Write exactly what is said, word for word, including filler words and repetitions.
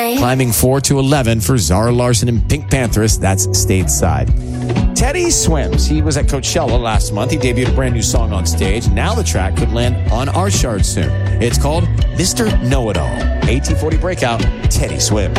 Bye. Climbing four to eleven for Zara Larsson and Pink Panthers. That's Stateside. Teddy Swims. He was at Coachella last month. He debuted a brand new song on stage. Now the track could land on our chart soon. It's called Mister Know-It-All. eighteen forty Breakout, Teddy Swims.